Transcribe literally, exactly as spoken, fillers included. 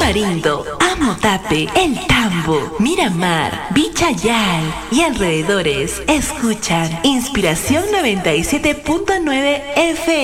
Tamarindo, Amotape, El Tambo, Miramar, Vichayal y alrededores escuchan Inspiración noventa y siete punto nueve F M.